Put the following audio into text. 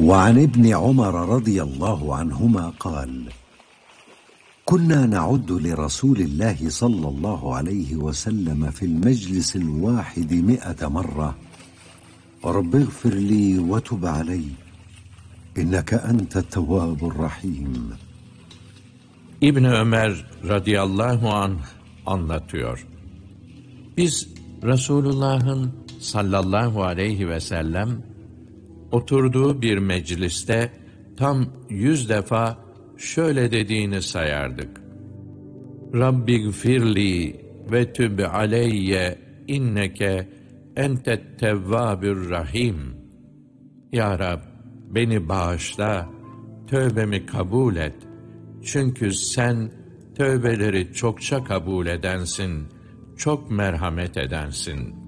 وعن ابن عمر رضي الله عنهما قال: كنا نعد لرسول الله صلى الله عليه وسلم في المجلس الواحد 100 مرة: رب اغفر لي وتب علي إنك أنت التواب الرحيم. İbn Ömer radıyallahu anh anlatıyor. Biz Resulullah'ın sallallahu aleyhi ve sellem oturduğu bir mecliste tam 100 defa şöyle dediğini sayardık: Rabbiğfirli ve tüb aleyye inneke entet tevvabür rahim. Ya Rab, beni bağışla, tövbemi kabul et. Çünkü sen tövbeleri çokça kabul edensin, çok merhamet edensin.